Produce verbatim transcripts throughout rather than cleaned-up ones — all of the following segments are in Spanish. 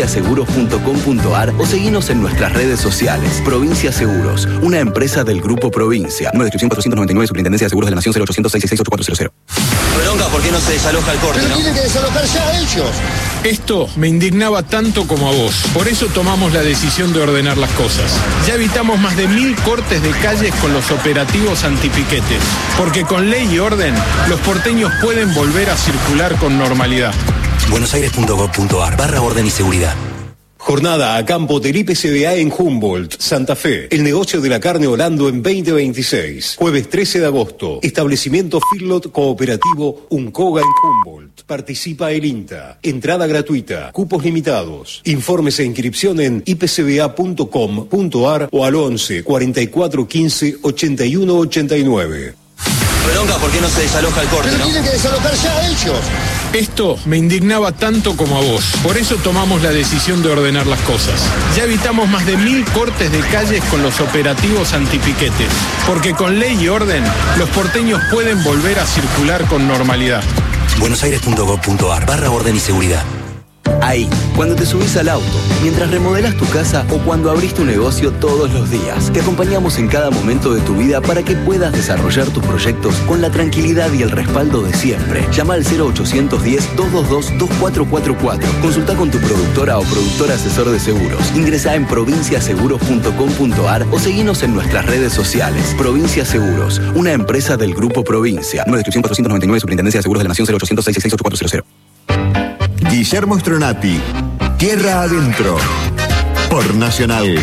seguros punto com punto ar o seguinos en nuestras redes sociales. Provincia Seguros, una empresa del Grupo Provincia. Número de inscripción cuatrocientos noventa y nueve, Superintendencia de Seguros de la Nación, cero ochocientos, seiscientos sesenta y ocho, cuatrocientos. Bronca, ¿por qué no se desaloja el corte, Pero no? tienen que desalojar ya ellos. Esto me indignaba tanto como a vos. Por eso tomamos la decisión de ordenar las cosas. Ya evitamos más de mil cortes de calles con los operativos antipiquetes. Porque con ley y orden, los porteños pueden volver a circular con normalidad. buenosaires punto gov punto ar, barra orden y seguridad. Jornada a campo del I P C B A en Humboldt, Santa Fe. El negocio de la carne Holando en veinte veintiséis. Jueves trece de agosto. Establecimiento Feedlot Cooperativo Uncoga en Humboldt. Participa el INTA. Entrada gratuita. Cupos limitados. Informes e inscripción en i p c b a punto com punto ar o al once, cuarenta y cuatro, quince, ochenta y uno, ochenta y nueve. Bronca, ¿por qué no se desaloja el corte, Pero no? tienen que desalojar ya ellos. Esto me indignaba tanto como a vos. Por eso tomamos la decisión de ordenar las cosas. Ya evitamos más de mil cortes de calles con los operativos antipiquetes. Porque con ley y orden, los porteños pueden volver a circular con normalidad. buenosaires punto gov punto ar, barra orden y seguridad. Ahí, cuando te subís al auto, mientras remodelás tu casa o cuando abrís tu negocio todos los días. Te acompañamos en cada momento de tu vida para que puedas desarrollar tus proyectos con la tranquilidad y el respaldo de siempre. Llama al cero ochocientos diez, doscientos veintidós, veinticuatro cuarenta y cuatro. Consulta con tu productora o productor asesor de seguros. Ingresá en provincia seguros punto com punto ar o seguinos en nuestras redes sociales. Provincia Seguros, una empresa del Grupo Provincia. Número de inscripción cuatrocientos noventa y nueve, Superintendencia de Seguros de la Nación, cero ochocientos, seiscientos sesenta y ocho, cuatrocientos. Guillermo Stronati, Tierra Adentro, por Nacional.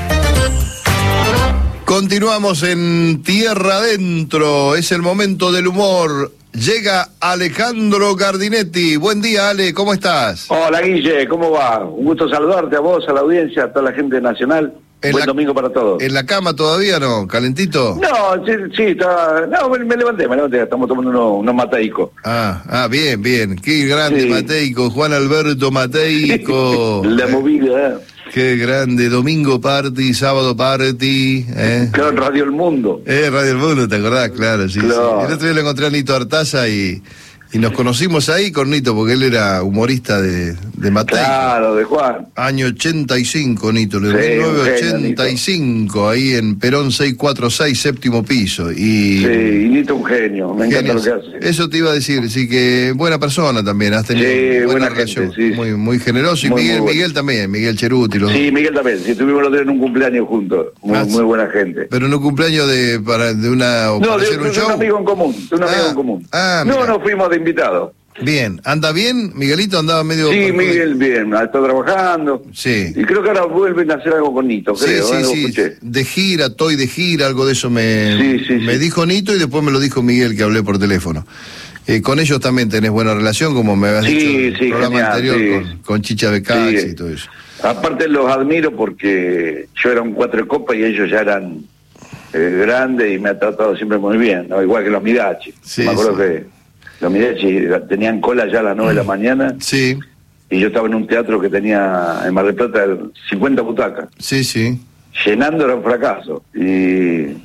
Continuamos en Tierra Adentro, es el momento del humor. Llega Alejandro Gardinetti. Buen día, Ale, ¿cómo estás? Hola, Guille, ¿cómo va? Un gusto saludarte a vos, a la audiencia, a toda la gente nacional. En Buen la- domingo para todos. ¿En la cama todavía no? ¿Calentito? No, sí, sí, está... No, me, me levanté, me levanté, estamos tomando unos, unos mateicos. Ah, ah, bien, bien. Qué grande Sí. Mateico, Juan Alberto Mateico. La movida, ¿eh? Qué grande, domingo party, sábado party, ¿eh? Claro, en Radio El Mundo. Eh, Radio El Mundo, ¿te acordás? Claro, sí, Claro. sí. El otro día lo encontré a Nito Artaza y, y nos conocimos ahí con Nito, porque él era humorista de, de Mateico. Claro, de Juan. Año ochenta y cinco, Nito, de Sí, mil novecientos un genio, ochenta y cinco, ahí en Perón seiscientos cuarenta y seis, séptimo piso. Y Sí, y Nito un genio, me encanta genio, lo que hace. Eso te iba a decir, sí, que buena persona también, has tenido Sí, buena, buena relación, gente, sí. muy, muy generoso. Y Muy, Miguel, muy bueno. Miguel también, Miguel Cheruti. Los Sí, dos. Miguel también, sí, estuvimos los dos en un cumpleaños juntos, muy, Ah, sí. muy buena gente. Pero en un cumpleaños de, para, de una, o No, para de, hacer de un un show. amigo en común, de un amigo Ah, en común. ah, no, mira. no fuimos de invitados. Bien, ¿anda bien? Miguelito andaba medio... Sí, perjudicado. Miguel, bien, está trabajando. Sí. Y creo que ahora vuelven a hacer algo con Nito, Sí, creo, sí, algo sí, escuché. de gira, estoy de gira, algo de eso me, Sí, sí, me sí. dijo Nito y después me lo dijo Miguel, que hablé por teléfono. Eh, con ellos también tenés buena relación, como me habías Sí, dicho en el sí, programa genial, anterior, sí. con, con Chicha Becacci Sí. y todo eso. Aparte los admiro porque yo era un cuatro copas y ellos ya eran eh, grandes y me han tratado siempre muy bien, ¿no? Igual que los Midachi. Sí, me acuerdo sí. que los Midachi tenían cola ya a las nueve de la mañana Sí, y yo estaba en un teatro que tenía en Mar del Plata cincuenta butacas. sí, sí. Llenando era un fracaso. Y,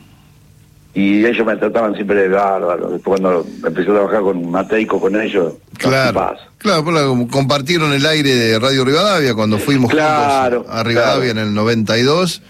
y ellos me trataban siempre de bárbaro. Después cuando empecé a trabajar con Mateico, con ellos, Claro, paz. claro, pues, como compartieron el aire de Radio Rivadavia cuando fuimos Claro, juntos a Rivadavia claro. en el noventa y dos.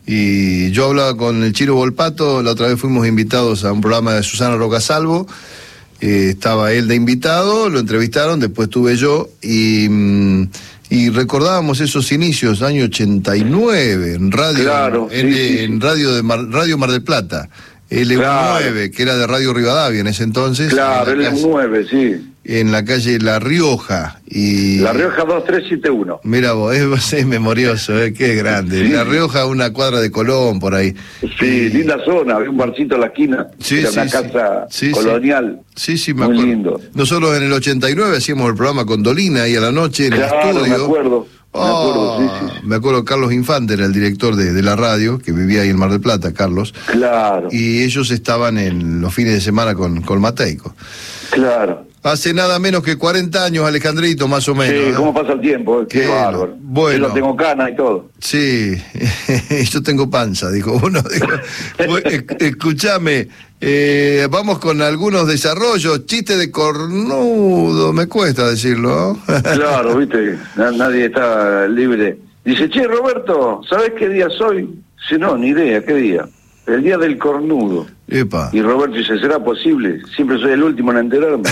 Y yo hablaba con el Chiro Volpato, la otra vez fuimos invitados a un programa de Susana Rocasalvo. Eh, estaba él de invitado, lo entrevistaron, después tuve yo y, mm, y recordábamos esos inicios, año ochenta y nueve, en radio, Claro, en, sí, sí, sí. en radio de Mar, Radio Mar del Plata, L nueve, Claro. que era de Radio Rivadavia en ese entonces. Claro, en él la es calle- nueve, sí. en la calle La Rioja. Y La Rioja dos tres siete uno. mira vos, es, es memorioso, eh, qué grande. Sí. La Rioja, una cuadra de Colón, por ahí. Sí, Y- linda zona, había un barcito en la esquina, Sí, era sí, una sí. casa Sí, sí. colonial. Sí, sí, me Muy acuerdo. lindo. Nosotros en el ochenta y nueve hacíamos el programa con Dolina ahí a la noche en el Claro, estudio. me acuerdo, me acuerdo, Oh, sí, sí, sí. me acuerdo, Carlos Infante era el director de, de la radio, que vivía ahí en Mar del Plata, Carlos. Claro, Y ellos estaban en los fines de semana con, con Mateico. claro. Hace nada menos que cuarenta años, Alejandrito, más o menos. Sí, ¿eh? cómo pasa el tiempo, qué, qué bárbaro. Bueno. Yo tengo cana y todo. Sí, yo tengo panza, dijo uno. Dijo, escúchame, eh, vamos con algunos desarrollos. Chiste de cornudo, me cuesta decirlo. Claro, viste, nadie está libre. Dice, che, Roberto, ¿sabés qué día soy? Dice, no, ni idea, ¿qué día? El día del cornudo. Epa. Y Roberto dice, ¿será posible? Siempre soy el último en enterarme.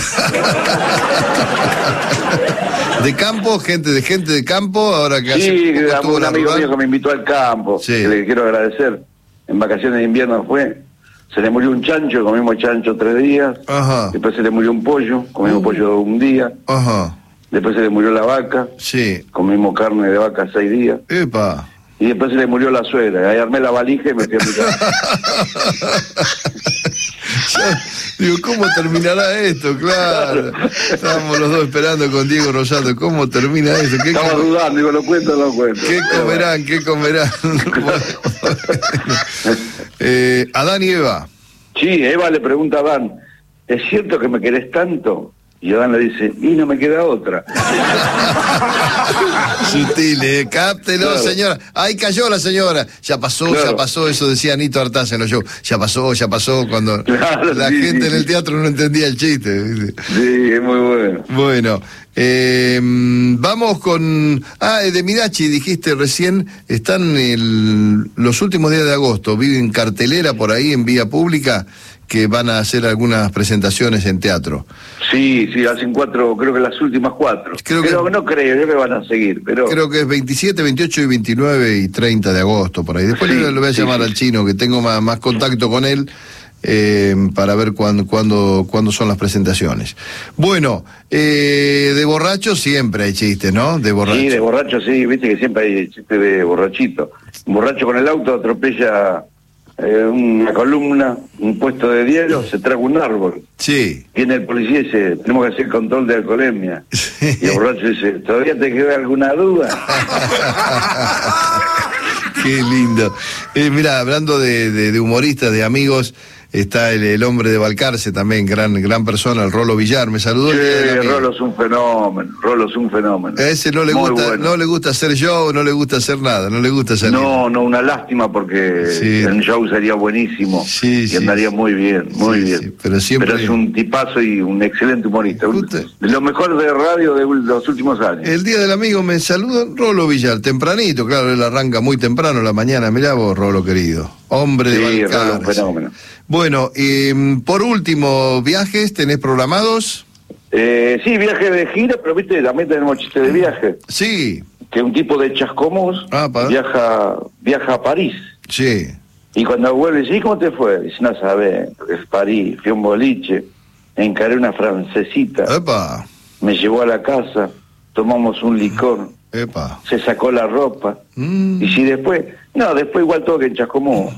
De campo, gente de gente de campo, ahora que sí, hace poco un amigo mío que me invitó al campo, sí. Que le quiero agradecer. En vacaciones de invierno fue, se le murió un chancho, comimos chancho tres días. Ajá. Después se le murió un pollo, comimos uh. pollo un día. Ajá. Después se le murió la vaca. Sí. Comimos carne de vaca seis días. Epa. Y después se le murió la suegra. Ahí armé la valija y me fui a mi casa. Digo, ¿cómo terminará esto? Claro. Estábamos los dos esperando con Diego Rosado. ¿Cómo termina esto? ¿Qué Estaba dudando, digo, ¿lo cuento o no lo cuento? ¿Qué comerán? ¿Qué comerán? eh, Adán y Eva. Sí, Eva le pregunta a Adán, ¿es cierto que me querés tanto? Y Adán le dice, y no me queda otra. Sutil, eh, cáptelo, claro. Señora. Ahí cayó la señora. Ya pasó, claro. ya pasó, eso decía Anito Artaza en los shows. Ya pasó, ya pasó, cuando claro, la sí, gente sí, en el teatro no entendía el chiste. ¿Viste? Sí, es muy bueno. Bueno, eh, vamos con... Ah, de Mirachi, dijiste recién, están el, los últimos días de agosto, viven cartelera por ahí en vía pública, que van a hacer algunas presentaciones en teatro. Sí, sí, hacen cuatro, creo que las últimas cuatro. Creo pero que, no creo, creo que van a seguir, pero... Creo que es veintisiete, veintiocho y veintinueve y treinta de agosto, por ahí. Después sí, le, le voy a sí, llamar sí. al chino, que tengo más, más contacto con él, eh, para ver cuándo, cuándo, cuándo son las presentaciones. Bueno, eh, de borracho siempre hay chistes, ¿no? De borracho. Sí, de borracho sí, viste que siempre hay chistes de borrachito. Un borracho con el auto atropella... Eh, una columna, un puesto de hielo, se traga un árbol. Sí. Viene el policía y dice, tenemos que hacer control de alcoholemia. Sí. Y el borracho dice, ¿todavía te queda alguna duda? Qué lindo. Eh, mira, hablando de, de, de humoristas, de amigos, está el, el hombre de Balcarce también, gran gran persona, el Rolo Villar, me saludó. Sí, el Rolo es un fenómeno, Rolo es un fenómeno. A ese no le Muy gusta, bueno. no le gusta hacer show, no le gusta hacer nada, no le gusta salir. No, no, una lástima porque sí. el show sería buenísimo sí, y sí, andaría muy bien, muy sí, bien. Sí, pero, siempre... pero es un tipazo y un excelente humorista, un, de lo mejor de radio de los últimos años. El día del amigo me saluda Rolo Villar, tempranito, claro, él arranca muy temprano la mañana, mirá vos, Rolo querido, hombre sí, de Balcarce. Rolo, un fenómeno. Bueno, y por último, ¿viajes tenés programados? Eh, sí, viaje de gira, pero viste, también tenemos chiste de viaje. Sí. Que un tipo de Chascomús ah, viaja viaja a París. Sí. Y cuando vuelve, dice, ¿y cómo te fue? Dice, no sabes, es París, fui a un boliche, encaré una francesita. Epa. Me llevó a la casa, tomamos un licor. Epa. Se sacó la ropa. Mm. Y si después... No, después igual todo que en Chascomús.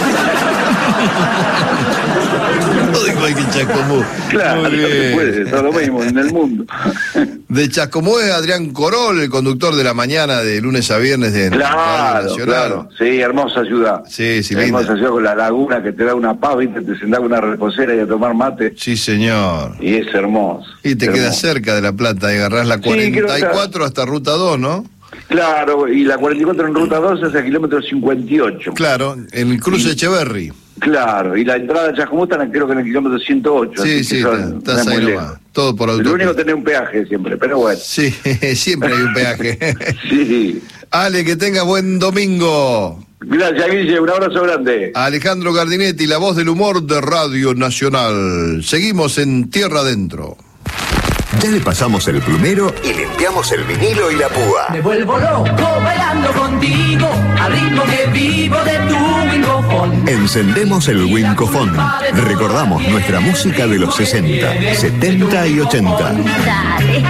Todo igual que en Chascomús. Claro, no se puede, es lo mismo en el mundo. De Chascomús es Adrián Corol, el conductor de la mañana de lunes a viernes de Claro, claro. Sí, hermosa ciudad. Sí, sí, linda. Hermosa ciudad con la laguna que te da una paz, ¿viste? Te sentás con una reposera y a tomar mate. Sí, señor. Y es hermoso. Y te queda cerca de La Plata, y agarrás la cuarenta y cuatro sí, hasta Ruta dos, ¿no? Claro, y la cuarenta y cuatro en Ruta dos es el kilómetro cincuenta y ocho. Claro, en el cruce y, Echeverry. Claro, y la entrada de Chascomús está creo que en el kilómetro ciento ocho. Sí, sí, son, estás no ahí nomás. Todo por auto. Lo único es tener un peaje siempre, pero bueno. Sí, siempre hay un peaje. Sí. Ale, que tengas buen domingo. Gracias, Guille, un abrazo grande. Alejandro Gardinetti, la voz del humor de Radio Nacional. Seguimos en Tierra Adentro. Ya le pasamos el plumero y limpiamos el vinilo y la púa. Me vuelvo loco bailando contigo, al ritmo que vivo de tu Wincofon. Encendemos el Wincofon. Recordamos nuestra música de los sesenta, setenta y ochenta. Dale.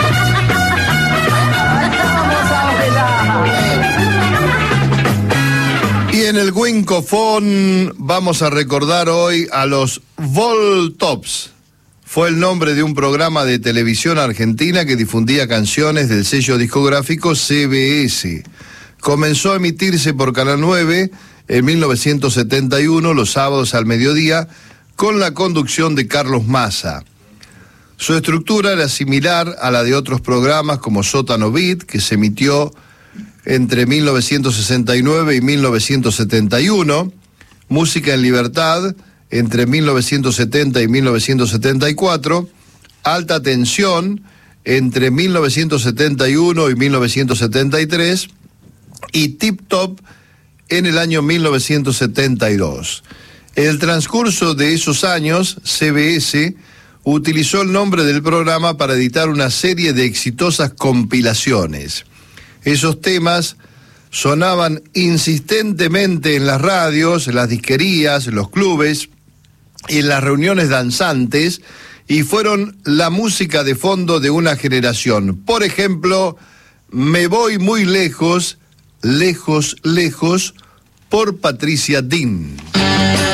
Y en el Wincofon vamos a recordar hoy a los Voltops. Fue el nombre de un programa de televisión argentina que difundía canciones del sello discográfico C B S. Comenzó a emitirse por Canal nueve en mil novecientos setenta y uno, los sábados al mediodía, con la conducción de Carlos Massa. Su estructura era similar a la de otros programas como Sótano Beat, que se emitió entre mil novecientos sesenta y nueve y mil novecientos setenta y uno, Música en Libertad entre mil novecientos setenta y mil novecientos setenta y cuatro, Alta Tensión entre mil novecientos setenta y uno y mil novecientos setenta y tres, y Tip Top en el año mil novecientos setenta y dos. En el transcurso de esos años, C B S utilizó el nombre del programa para editar una serie de exitosas compilaciones. Esos temas sonaban insistentemente en las radios, en las disquerías, en los clubes y en las reuniones danzantes, y fueron la música de fondo de una generación. Por ejemplo, Me voy muy lejos, lejos, lejos, por Patricia Dean.